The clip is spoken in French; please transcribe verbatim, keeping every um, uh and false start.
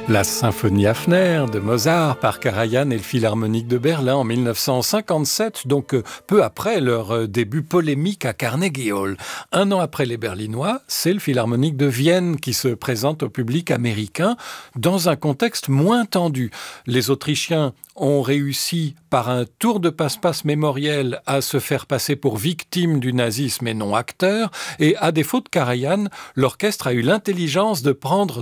La symphonie Hafner de Mozart par Karajan et le Philharmonique de Berlin en mille neuf cent cinquante-sept, donc peu après leur début polémique à Carnegie Hall. Un an après les Berlinois, c'est le Philharmonique de Vienne qui se présente au public américain dans un contexte moins tendu. Les Autrichiens ont réussi par un tour de passe-passe mémoriel à se faire passer pour victimes du nazisme et non acteurs, et à défaut de Karajan, l'orchestre a eu l'intelligence de prendre